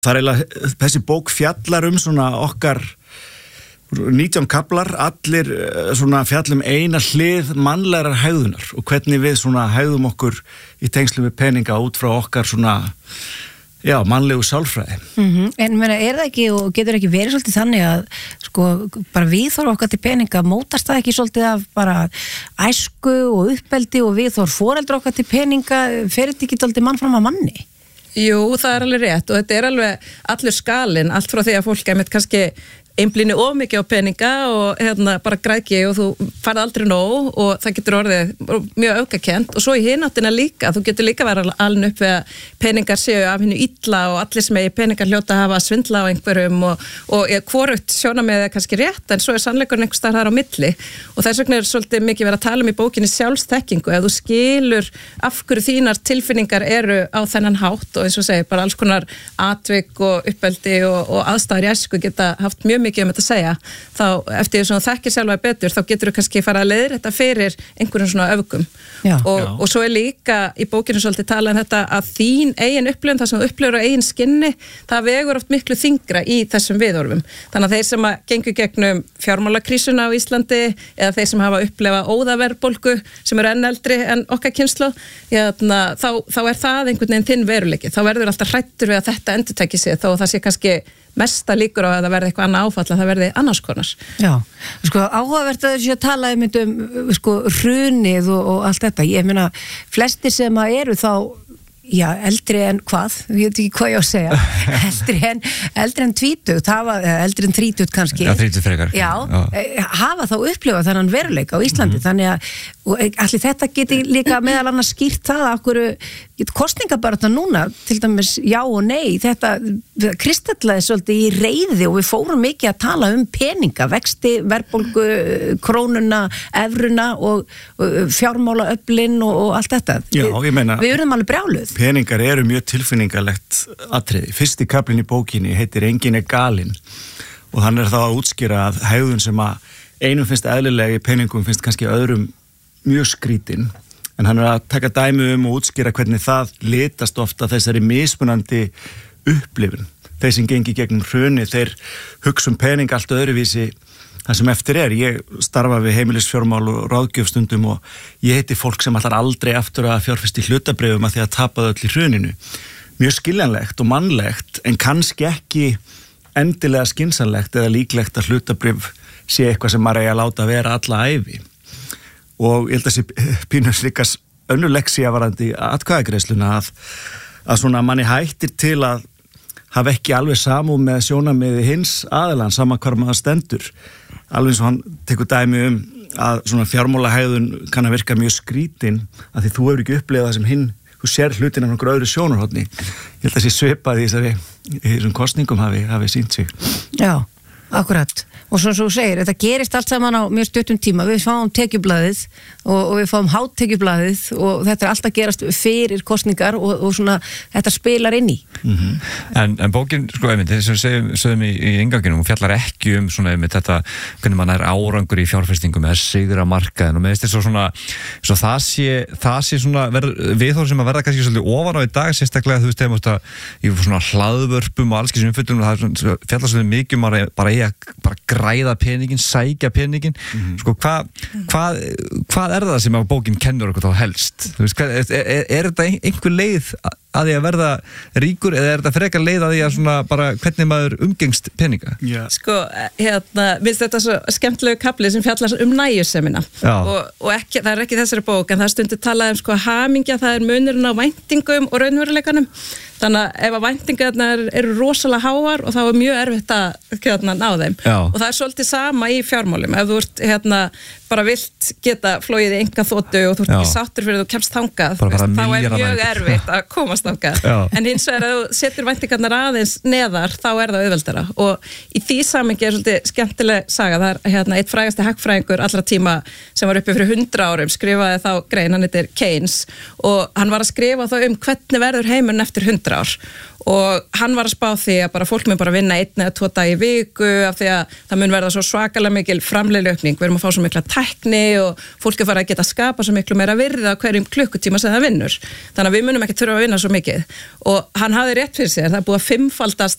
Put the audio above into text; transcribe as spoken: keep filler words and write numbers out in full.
Það er eiginlega, þessi bók fjallar um svona okkar nítján kaflar, allir svona fjallum eina hlið mannlegar hegðunar og hvernig við svona hegðum okkur í tengslum við peninga út frá okkar svona, já, mannlegu sálfræði. Mm-hmm. En meina, er það ekki og getur ekki verið svolítið þannig að sko, bara viðhorf okkar til peninga mótast það ekki svolítið af bara æsku og uppeldi og viðhorf foreldra okkar til peninga, fer þetta ekki svolítið mann fram að manni? Jú, það er alveg rétt og þetta er alveg allur skalinn, allt frá því að fólk einmitt kannski einblíni of mikið á peninga og hérna bara græðki og þú farið aldrei nóg og það getur orðið mjög öfgakent og svo í hináttina líka, þú getur líka verið alveg upp við að peningar séu af hennu illa og allir sem er peningar hljóta að hafa svindla á einhverjum og, og hvorugt sjónarmið er kannski rétt en svo er sannleikurinn einhvers staðar þar á milli og þess vegna er svolítið mikið verið að tala um í bókinni sjálfsþekkingu, ef þú skilur af hverju þínar tilfinningar eru á þennan hátt og eins og segi bara alls konar atvik og uppeldi og, og aðstæður í æsku geta haft mjög mikið um þetta að segja, þá eftir því að þú þekkir sjálfa betur, þá getur þú kannski fara að leiðir þetta fyrir einhverjum svona öfgum og, og svo er líka í bókinu svolítið talað um þetta að þín eigin upplifun, það sem þú upplifur á eigin skinni, það vegur oft miklu þyngra í þessum viðhorfum, þannig að þeir sem að gengur gegnum fjármálakrísuna á Íslandi eða þeir sem hafa upplifað óðaverðbólgu sem eru enn eldri en okkar kynslóð, þá, þá er það einhvern veginn þinn veruleiki, þá verður alltaf hrættur við að þetta endurtaki sig þó það sé kannski mesta líkur á að það verði eitthvað annað áfall að það verði annars konar. Já, sko áhugavert að þessi að tala um sko hrunið og, og allt þetta, ég meina flestir sem að eru þá já, eldri en hvað, ég veit ekki hvað ég á að segja eldri en, eldri en tvítugt hafa, eldri en þrítugt kannski Já, þrítugt frekar Já, já. hafa þá upplifað þennan veruleika á Íslandi mm-hmm. þannig að, og allir þetta geti líka meðal annars skýrt það að okkur kosningabarata núna, til dæmis já og nei, þetta kristallaði svolítið í reiði og við fórum mikið að tala um peninga, vexti, verðbólgu, krónuna, evruna og, og fjármálaöflin og, og allt þetta. Já, ég meina Við urðum alveg brjáluð. Peningar eru mjög tilfinningalegt atriði. Fyrsti kaflinn í bókinni heitir Enginn er galinn og hann er þá að útskýra að hegðun sem að einum finnst eðlilega í peningum finnst kannski öðrum mjög skrítin en hann er að taka dæmi um og útskýra hvernig það litast ofta þessari mismunandi upplifun. Þeir sem gengi gegnum hruni, þeir hugsa um pening allt öðruvísi það sem eftir er. Ég starfa við heimilisfjármál og ráðgjöfstundum og ég heiti fólk sem allar aldrei aftur að fjárfesta í hlutabréfum að því að tapaðu öll í hruninu. Mjög skiljanlegt og mannlegt en kannski ekki endilega skynsanlegt eða líklegt að hlutabréf sé eitthvað sem maður eigi að láta vera alla ævi. Og ég held að þessi pínus líka önnur leksía varandi atkvæðagreiðsluna að, að svona manni hættir til að hafa ekki alveg samúð með sjónarmiði hins aðilann sama hvar maður stendur. Alveg eins og hann tekur dæmi um að svona fjármálahegðun kann að virka mjög skrítin að því þú hefur ekki upplifað það sem hinn, þú sér hlutina frá einhverju öðru sjónarhorni. Ég held að þessi svipað í þessari, í þessum kosningum hafi, hafi sýnt sig. Já, akkurat. Og svo svo segir, þetta gerist allt saman á mjög stuttum tíma. Við fáum tekjublaðið og, og við fáum háttekjublaðið og þetta er alltaf gerast fyrir kosningar og, og svona þetta spilar inn í. Mm-hmm. En, en bókin, sko, einmitt, þess að segjum, segjum í, í inganginum, hún fjallar ekki um svona einmitt þetta, hvernig mann er árangur í fjárfestingum eða sigra markaðin og með þess að svona, svo það sé, það sé svona viðhorf sem að verða kannski svolítið ofan á í dag, sérstaklega þú veist, þegar í svona hlaðvörpum og alls sem umfjöllum, það er fjallar svolítið mikið um að bara eiga, bara græða peningin, sækja peningin mm-hmm. sko, hvað hva, hva er það sem að bókin kennur okkur þá helst? Þú veist, hvað, er, er, er þetta einhver leið að því að verða ríkur eða er þetta frekar leið að því að svona bara hvernig maður umgengst peninga? Yeah. Sko, hérna, minnst þetta svo skemmtilegu kafli sem fjallar um næjusemina og, og ekki, það er ekki þessari bók en það stundur talað um sko hamingja, það er munurinn á væntingum og raunveruleikanum. Þannig að ef að væntingarnar eru rosalega háar og þá er mjög erfitt að hérna, ná þeim. Já. Og það er svolítið sama í fjármálum. Ef þú ert hérna, bara vilt geta flóið í enga þotu og þú ert ekki sáttur fyrir að þú kemst þangað, veist, þá er mjög erfitt að komast þangað. En hins vegar ef þú setur væntingarnar aðeins neðar, þá er það auðveldara. Og í því samhengi er svolítið skemmtileg saga. Það er hérna, eitt frægasti hagfræðingur allra tíma sem var uppi fyrir hundra árum, skrifaði þá grein, hann heitir Keynes og hann var að skrifa þá um hvernig verður heimurinn eftir hundra ár og hann var að spá því að bara fólk mun bara vinna einn eða tvo dag í viku af því að það mun verða svo svakalega mikil framleiðniaukning, við erum að fá svo mikla tækni og fólk er farið að geta að skapa svo miklu meira virði á hverjum klukkutíma sem það vinnur, þannig að við munum ekki þurfa að vinna svo mikið og hann hafði rétt fyrir sér, það er búið að fimmfaldast